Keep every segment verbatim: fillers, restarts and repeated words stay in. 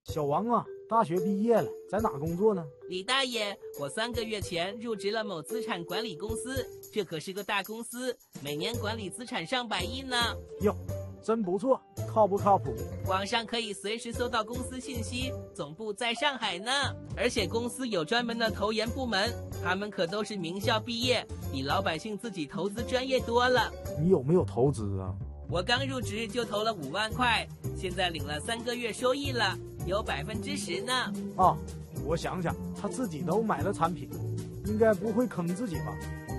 小王啊，大学毕业了，在哪工作呢？ 李大爷，我三个月前入职了某资产管理公司，这可是个大公司，每年管理资产上百亿呢。 哟，真不错，靠不靠谱？ 网上可以随时搜到公司信息，总部在上海呢。而且公司有专门的投研部门，他们可都是名校毕业，比老百姓自己投资专业多了。 你有没有投资啊？ 我刚入职就投了五万块，现在领了三个月收益了，有百分之十呢。 啊，我想想，他自己都买了产品，应该不会坑自己吧？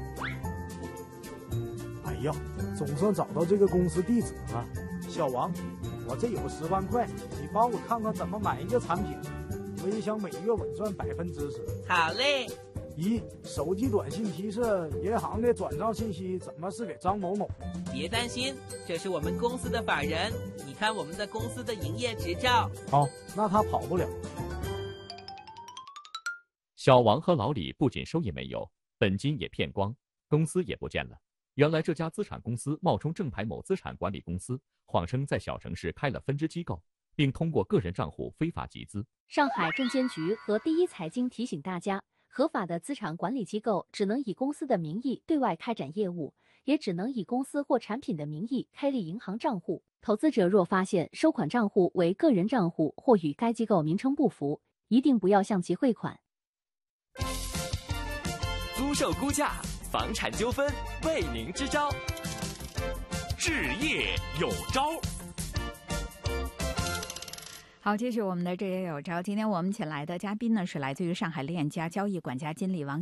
哎呀，总算找到这个公司地址了。小王，我这有十万块，你帮我看看怎么买一个产品，我也想每月稳赚百分之十。 好嘞。 咦，手机短信提示银行的转账信息怎么是给张某某？ 别担心，这是我们公司的法人，你看我们的公司的营业执照。 好，那他跑不了。 小王和老李不仅收益没有，本金也骗光，公司也不见了。原来这家资产公司冒充正牌某资产管理公司，谎称在小城市开了分支机构，并通过个人账户非法集资。 上海证监局和第一财经提醒大家，合法的资产管理机构只能以公司的名义对外开展业务，也只能以公司或产品的名义开立银行账户。投资者若发现收款账户为个人账户或与该机构名称不符，一定不要向其汇款。 租售估价，房产纠纷为您支招，置业有招。 好，继续我们的置业有招。今天我们请来的嘉宾呢是来自于上海链家交易管家经理王